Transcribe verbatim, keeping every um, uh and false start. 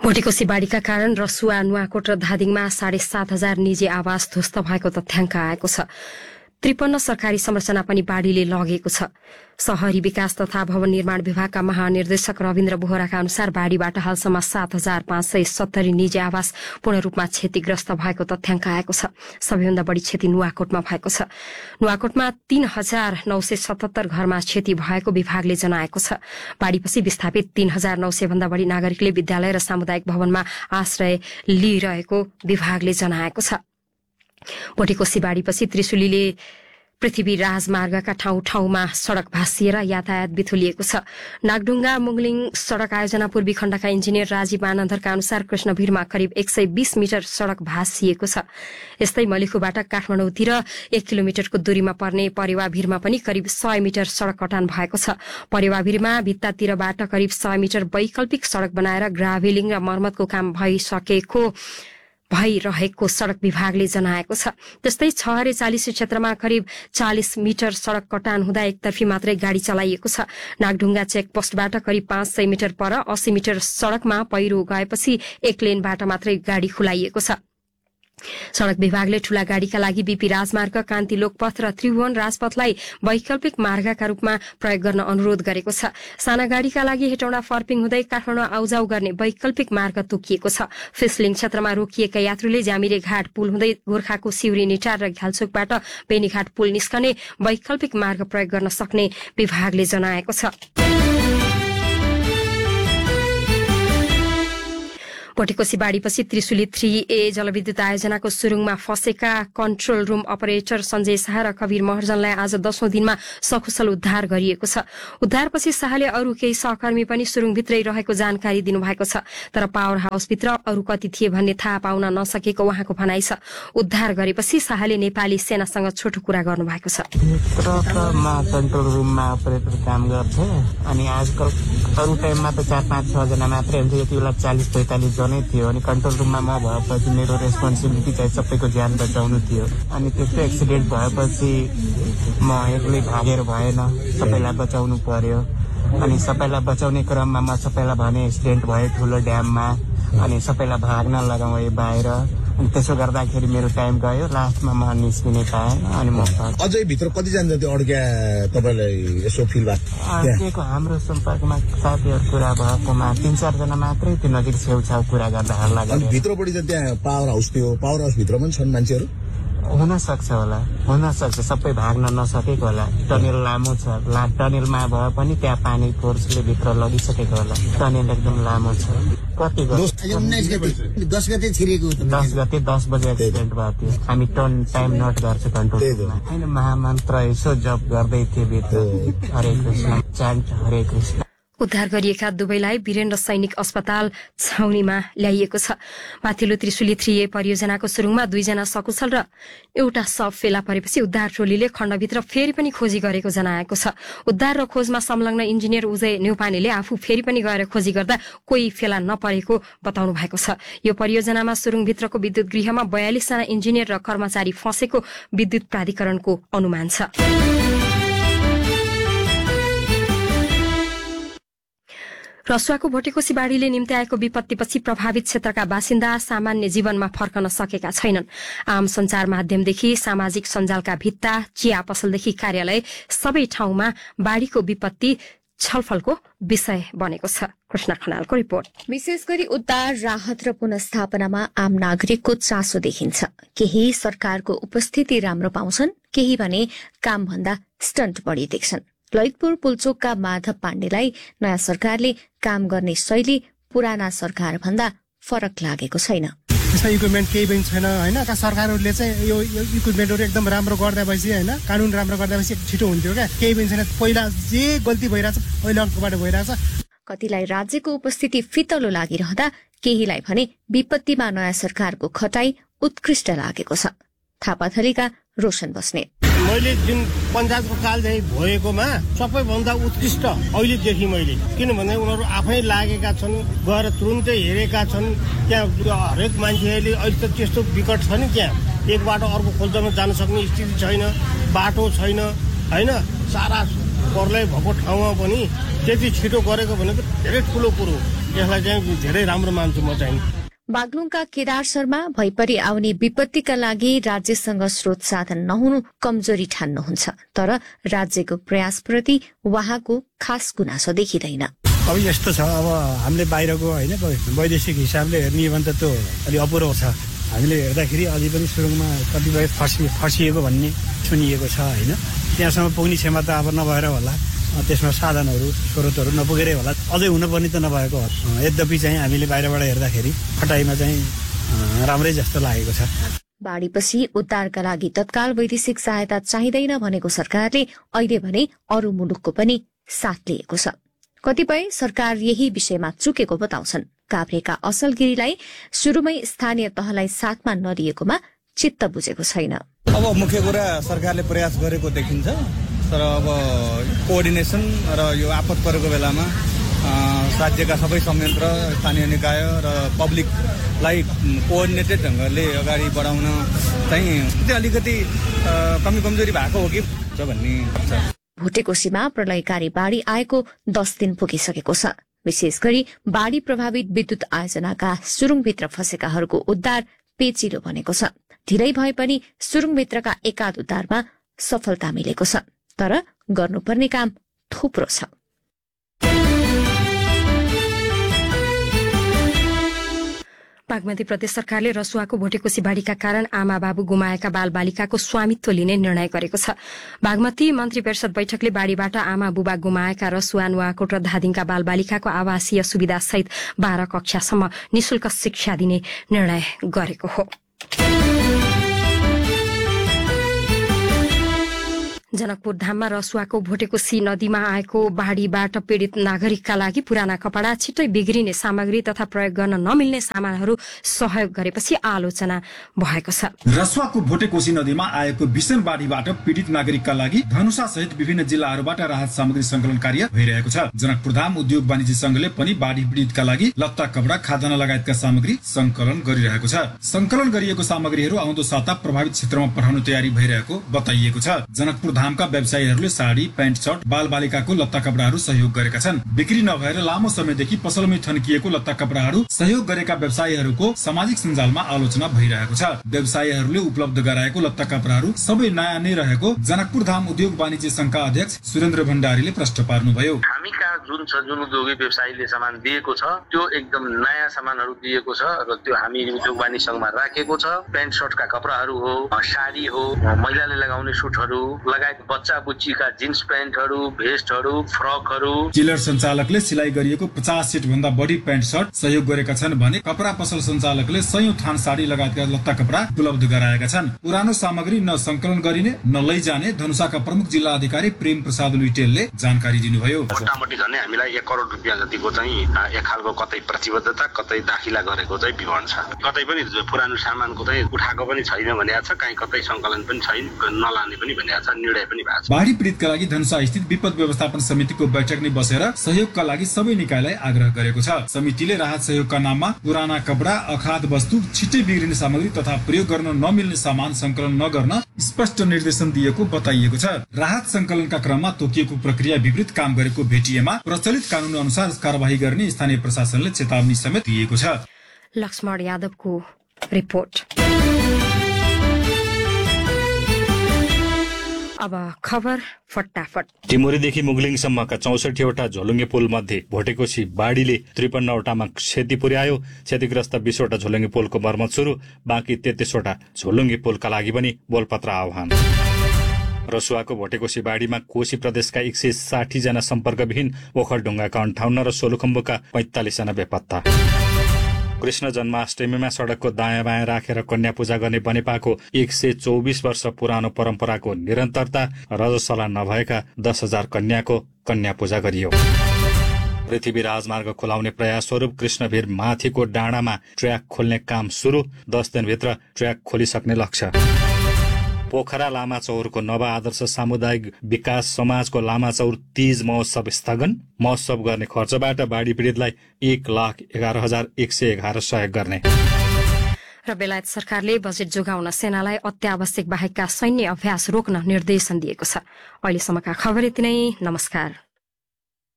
भोटेकोसी बाढीका कारण रसुवा, नुवाकोट र धादिङमा साढे सात हजार निजी आवास ध्वस्त भएको तथ्याङ्क आएको छ। त्रिपन्न सरकारी संरचना पनि बाढीले लगेको छ। शहरी विकास तथा भवन निर्माण विभागका महानिर्देशक रविन्द्र बोहराका अनुसार बाढीबाट हालसम्म सात हजार पाँच सय सत्तरी निजी आवास पूर्ण रूपमा क्षतिग्रस्त भएको तथ्याङ्क आएको छ। सबैभन्दा बढ़ी क्षति नुवाकोटमा भएको छ। नुवाकोटमा तीन हजार नौ सय सतहत्तर घरमा क्षति भएको विभागले जनाएको छ। बाढीपछि विस्थापित तीन हजार नौ सय भन्दा बढ़ी नागरिकले विद्यालय र सामुदायिक भवनमा आश्रय लिइरहेको विभागले जनाएको छ। भोटेकोसी बाढीपछि त्रिशुलीले पृथ्वी राजमार्गका ठाउँ ठाउँमा सड़क भाँसिएर यातायात बिथुलिएको छ। नागढुङ्गा मुङलिङ सड़क आयोजना पूर्वी खण्डका इन्जिनियर राजीव आनन्दरका अनुसार कृष्णभिरमा करिब एक सय बीस मिटर सड़क भाँसिएको छ। यस्तै मलिखुबाट काठमाडौँतिर एक किलोमिटरको दूरीमा पर्ने परेवाभिरमा पनि करिब सय मिटर सड़क कटान भएको छ। परेवाभिरमा भित्तातिरबाट करिब सय मिटर वैकल्पिक सड़क बनाएर ग्राभेलिङ र मर्मतको काम भइसकेको भइरहेको सड़क विभागले जनाएको छ। त्यस्तै छहरे चालिस क्षेत्रमा करिब चालिस मिटर सड़क कटान हुँदा एकतर्फी मात्रै गाड़ी चलाइएको छ। नागढुङ्गा चेक पोस्टबाट करिब पाँच सय मिटर पर अस्सी मिटर सड़कमा पहिरो गएपछि एक लेनबाट मात्रै गाड़ी खुलाइएको छ। सड़क विभागले ठूला गाड़ीका लागि बीपी राजमार्ग, कान्ति लोकपथ र त्रिभुवन राजपथलाई वैकल्पिक मार्गका रूपमा प्रयोग गर्न अनुरोध गरेको छ। साना गाड़ीका लागि हेटौँडा फर्पिङ हुँदै काठमाडौँ आउजाउ गर्ने वैकल्पिक मार्ग तोकिएको छ। फिसलिङ क्षेत्रमा रोकिएका यात्रुले ज्यामिरे घाट पुल हुँदै गोर्खाको सिउरी निटार र घ्यालचोकबाट बेनीघाट पुल निस्कने वैकल्पिक मार्ग प्रयोग गर्न सक्ने विभागले जनाएको छ। भोटेकोसी बाढीपछि त्रिशुली थ्री ए जलविद्युत आयोजनाको सुरुङमा फँसेका control room operator Sanjay Shah र कवीर महर्जनलाई आज दशौं दिनमा सकुशल उद्धार गरिएको छ। उद्धारपछि शाहले अरू केही सहकर्मी पनि सुरुङभित्रै रहेको जानकारी दिनुभएको छ। तर पावर हाउसभित्र अरू कति थिए भन्ने थाहा पाउन नसकेको उहाँको भनाइ छ। उद्धार गरेपछि शाहले नेपाली सेनासँग छोटो कुरा गर्नुभएको छ। कन्ट्रोल रुममा अपरेटर काम गर्थे अनि आजकल अरू टाइममा त चार पाँच छ जना मात्रै हुन्थ्यो। यति बेला चालिस पैंतालिस जनै थियो अनि कन्ट्रोल रुममा म भएपछि मेरो रेस्पोन्सिबिलिटी चाहिँ सबैको ज्यान बचाउनु थियो। अनि त्यस्तो एक्सिडेन्ट भएपछि म एक्लै भागेर भएन, सबैलाई बचाउनु पर्यो। अनि सबैलाई बचाउने क्रममा म सबैलाई भने एक्सिडेन्ट भयो ठुलो ड्याममा, अनि सबैलाई भाग्न लगाएँ बाहिर। अनि त्यसो गर्दाखेरि मेरो टाइम गयो, लास्टमा म निस्किने पाएन। अनि म अझै भित्र कति जना जति अड्क्या तपाईलाई यसो फिल भएको? हाम्रो सम्पर्कमा साथीहरू कुरा भएकोमा तीन चार जना मात्रै त्यो नजिक छेउछाउ कुरा गर्दा हल्ला गरे। भित्रपट्टि त त्यहाँ पावर हाउस थियो, पावर हाउस भित्र पनि छन् मान्छेहरू? हुन सक्छ होला, हुन सक्छ सबै भाग्न नसकेको होला। टनेल लामो छ, ला टनेलमा भए पनि त्यहाँ पानी फोर्सले भित्र लगिसकेको होला। टनेल एकदम लामो छ। कति दस गते छिरेको दस गते दस बजे एक्सिडेन्ट भएको थियो। हामी टन टाइम नोट गर्छौँ कन्ट्रोलमा। होइन महामन्त्र यसो जप गर्दै थिए भित्र, हरे कृष्ण चान्ट हरे कृष्ण। उद्धार गरिएका दुवैलाई वीरेन्द्र सैनिक अस्पताल छाउनीमा ल्याइएको छ। माथिल्लो त्रिशुली थ्री ए परियोजनाको सुरुङमा दुईजना सकुशल र एउटा शव फेला परेपछि उद्धार टोलीले खण्डभित्र फेरि पनि खोजी गरेको जनाएको छ। उद्धार र खोजमा संलग्न इन्जिनियर उदय न्यौपानेले आफू फेरि पनि गएर खोजी गर्दा कोही फेला नपरेको बताउनु भएको छ। यो परियोजनामा सुरुङभित्रको विद्युत गृहमा बयालिस जना इन्जिनियर र कर्मचारी फँसेको विद्युत प्राधिकरणको अनुमान छ। रसुवाको भोटेकोसी बाढीले निम्ति आएको विपत्तिपछि प्रभावित क्षेत्रका बासिन्दा सामान्य जीवनमा फर्कन सकेका छैनन्। आम संचार माध्यमदेखि सामाजिक सञ्जालका भित्ता, चिया पसलदेखि कार्यालय सबै ठाउँमा बाढीको विपत्ति छलफलको विषय बनेको छ। कृष्ण खनालको रिपोर्ट। विशेष गरी उद्धार, राहत र पुनस्थापनामा आम नागरिकको चासो देखिन्छ। केही सरकारको उपस्थिति राम्रो पाउँछन्, केही भने कामभन्दा स्टन्ट बढी देख्छन्। ललितपुर पुल्चोकका माधव पाण्डेलाई नयाँ सरकारले काम गर्ने शैली पुराना सरकार भन्दा फरक लागेको छैन। त्यस्ता इक्विपमेन्ट केही पनि छैन होइन। सरकारहरूले चाहिँ यो इक्विपमेन्टहरू एकदम राम्रो गर्दा भएपछि होइन, कानुन राम्रो गर्दा भएपछि छिटो हुन्थ्यो क्या। केही पनि छैन। पहिला जे गल्ती भइरहेछ पहिला अर्कोबाट भइरहेछ। कतिलाई राज्यको उपस्थिति फितलो लागिरहँदा केहीलाई भने विपत्तिमा नयाँ सरकारको खटाई उत्कृष्ट लागेको छ। थापाथलीका रोशन बस्नेत। मैले जुन पञ्चायतको कालदेखि भएकोमा सबैभन्दा उत्कृष्ट अहिलेदेखि मैले, किनभने उनीहरू आफै लागेका छन्, गएर तुरुन्तै हेरेका छन्। त्यहाँ हरेक मान्छेहरूले अहिले त त्यस्तो विकट छ नि, त्यहाँ एक बाटो अर्को खोल्न जान सक्ने स्थिति छैन, बाटो छैन होइन। सारा प्रलय भएको ठाउँमा पनि त्यति छिटो गरेको भनेको धेरै ठुलो कुरो, यसलाई चाहिँ धेरै राम्रो मान्छु म चाहिँ। बागलुङका केदार शर्मा भइपरि आउने विपत्तिका लागि राज्यसँग स्रोत साधन नहुनु कमजोरी ठान्नुहुन्छ, तर राज्यको प्रयासप्रति उहाँको खास गुनासो देखिँदैन। अब यस्तो छ, अब हामीले बाहिरको होइन वैदेशिक हिसाबले हेर्ने हो भने त त्यो अलिक अपुरो छ। हामीले हेर्दाखेरि अझै पनि सुरुङमा कतिपय फर्सि फर्सिएको भन्ने सुनिएको छ होइन। त्यहाँसम्म पुग्ने क्षमता अब नभएर होला, त्यसमा साधनहरू स्रोतहरू नपुगेरै होला, अझै हुनुपर्ने त नभएको हो। यद्यपि चाहिँ हामीले बाहिरबाट हेर्दाखेरि फटाइमा चाहिँ राम्रै जस्तो लागेको छ। बाढीपछि उद्धारका लागि तत्काल वैदेशिक सहायता चाहिँदैन भनेको सरकारले अहिले भने अरू मुलुकको पनि साथ लिएको छ। कतिपय सरकार यही विषयमा चुकेको बताउँछन्। काभ्रेका असलगिरीलाई शुरूमै स्थानीय तहलाई साथमा नलिएकोमा चित्त बुझेको छैन। अब मुख्य कुरा सरकारले प्रयास गरेको देखिन्छ, तर अब कोअर्डिनेसन र यो आपत परेको बेलामा राज्यका सबै संयन्त्र, स्थानीय निकाय र पब्लिकलाई कोअर्डिनेटेड ढङ्गले अगाडि बढाउन चाहिँ अलिकति कमी कमजोरी भएको हो कि भन्ने छ। भुटेकोसीमा प्रलयकारी बाढ़ी आएको दस दिन पुगिसकेको छ। विशेष गरी बाढ़ी प्रभावित विद्युत आयोजनाका सुरुङभित्र फँसेकाहरूको उद्धार पेचिलो बनेको छ। ढिलै भए पनि सुरुङभित्रका एकाध उद्धारमा सफलता मिलेको छ, तर गर्नुपर्ने काम थुप्रो छ। बागमती प्रदेश सरकारले रसुवाको भोटेकोसी बाढ़ीका कारण आमा बाबु गुमाएका बाल बालिकाको स्वामित्व लिने निर्णय गरेको छ। बागमती मन्त्री परिषद बैठकले बाढ़ीबाट आमा बुबा गुमाएका रसुवा, नुवाकोट र धादिङका बाल बालिकाको आवासीय सुविधा सहित बाह्र कक्षासम्म निशुल्क शिक्षा दिने निर्णय गरेको हो। जनकपुर धाममा रसुवाको भोटेकोसी नदीमा आएको बाढ़ीबाट पीड़ित नागरिकका लागि पुराना कपड़ा, छिट्टै बिग्रिने सामग्री तथा प्रयोग गर्न नमिल्ने सामानहरू सहयोग गरेपछि आलोचना भएको छ। रसुवाको भोटेकोसी नदीमा आएको भीषण बाढ़ीबाट पीड़ित नागरिकका लागि धनुषा सहित विभिन्न जिल्लाहरूबाट राहत सामग्री संकलन कार्य भइरहेको छ। जनकपुर धाम उद्योग वाणिज्य संघले पनि बाढ़ी पीड़ितका लागि लत्ता, कपड़ा, खाद्यान्न लगायतका सामग्री संकलन गरिरहेको छ। संकलन गरिएको सामग्रीहरू आउँदो साता प्रभावित क्षेत्रमा पठाउने तयारी भइरहेको बताइएको छ। जनकपुर धामका व्यवसायीहरूले साडी, प्यान्ट, शर्ट, बाल बालिकाको लत्ता कपडाहरू सहयोग गरेका छन्। बिक्री नभएर लामो समयदेखि पसलमै थन्किएको लत्ता कपडाहरू सहयोग गरेका व्यवसायीहरूको सामाजिक सञ्जालमा आलोचना भइरहेको छ। व्यवसायीहरूले उपलब्ध गराएको लत्ता कपडाहरू सबै नयाँ नै रहेको जनकपुर धाम उद्योग वाणिज्य संघका अध्यक्ष सुरेन्द्र भण्डारीले प्रश्न पार्नुभयो। हामी कहाँ जुन छ, जुन उद्योगी व्यवसायीले सामान दिएको छ त्यो एकदम नयाँ सामानहरू दिएको छ र त्यो हामी उद्योग वाणिज्य संघमा राखेको छ। प्यान्ट शर्टका कपडाहरू हो, साडी हो, महिलाले लगाउने सुटहरू लगायत बच्चा बुच्चीका जिन्स प्यान्टहरू, भेस्टहरू, फ्रकहरू। चिलर सञ्चालकले सिलाइ गरिएको पचास सेट भन्दा बढी प्यान्ट शर्ट सहयोग गरेका छन् भने कपडा पसल सञ्चालकले सयौं थान साडी लगायतका लत्ता कपडा उपलब्ध गराएका छन्। पुरानो सामग्री न संकलन गरिने न लैजाने धनुषाका प्रमुख जिल्ला अधिकारी प्रेम प्रसाद लुइटेलले जानकारी दिनुभयो। मोटामोटी झन् हामीलाई एक करोड रुपियाँ जतिको चाहिँ एक खालको कतै प्रतिबद्धता, कतै दाखिला गरेको चाहिँ विवरण छ। कतै पनि पुरानो सामानको चाहिँ उठाएको पनि छैन भनेको छ, कहीँ कतै संकलन पनि छैन, नलाने पनि भनेको छ। निर्णय पनि भएको छ। बाढ़ी पीड़ितका लागि धनुषा स्थित विपद व्यवस्थापन समितिको बैठक नै बसेर सहयोगका लागि सबै निकायलाई आग्रह गरेको छ। समितिले राहत सहयोगका नाममा पुराना कपडा, अखाद्य वस्तु, छिट्टै बिग्रिने सामग्री तथा प्रयोग गर्न नमिल्ने सामान संकलन नगर्न स्पष्ट निर्देशन दिएको बताइएको छ। राहत संकलनका क्रममा तोकिएको प्रक्रिया विपरीत काम गरेको भेटिएमा प्रचलित कानून अनुसार कारबाही गर्ने स्थानीय प्रशासनले चेतावनी समेत दिएको छ। लक्ष्मण यादवको रिपोर्ट। अब खबर फटाफट। टिमुरीदेखि मुगलिङसम्मका चौसठीवटा झोलुङ्गे पुल मध्ये भोटेकोसी बाढ़ीले त्रिपन्नवटामा क्षति पुर्यायो। क्षतिग्रस्त बीसवटा झोलुङ्गे पुलको मर्मत सुरु, बाँकी तेत्तीसवटा झोलुङ्गे पुलका लागि पनि बोलपत्र आह्वान। रसुवाको भोटेकोसी बाढ़ीमा कोशी प्रदेशका एक सय साठी जना सम्पर्कविहीन, ओखलढुङ्गाका अन्ठाउन्न र सोलुखुम्बुका पैंतालिस जना बेपत्ता। कृष्ण जन्माष्टमीमा सड़कको दायाँ बायाँ राखेर कन्या पूजा गर्ने बनेपाको एक सय चौबिस वर्ष पुरानो परम्पराको निरन्तरता, रजस्वला नभएका दस हजार कन्याको कन्या पूजा गरियो। पृथ्वी राजमार्ग खोलाउने प्रयास स्वरूप कृष्णभिर माथिको डाँडामा ट्र्याक खोल्ने काम सुरु, दस दिनभित्र ट्र्याक खोलिसक्ने लक्ष्य। पोखरा लामाचौरको नव आदर्श सामुदायिक विकास समाजको लामाचौर तीज महोत्सव स्थगन, महोत्सव गर्ने खर्चबाट बाढ़ी पीड़ितलाई एक लाख एघार हजार एक सय एघार सहयोग गर्ने। र बेलायत सरकारले बजेट जोगाउन सेनालाई अत्यावश्यक बाहेकका सैन्य अभ्यास रोक्न निर्देशन दिएको छ। अहिलेसम्मका खबर यति नै। नमस्कार।